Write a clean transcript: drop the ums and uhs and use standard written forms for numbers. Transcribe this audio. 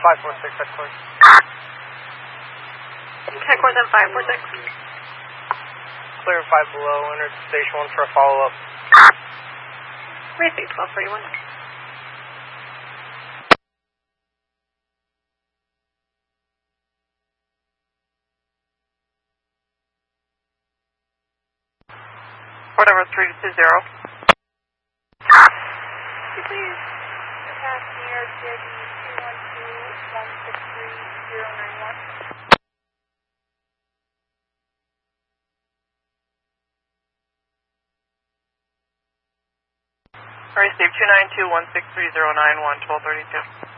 546, headquarters. Headquarters and 546. Clear 5 below, enter station 1 for a follow-up. Receive 1231. Whatever, 320. Please pass near JD 212-163091. Receive 292-163-091, 1232.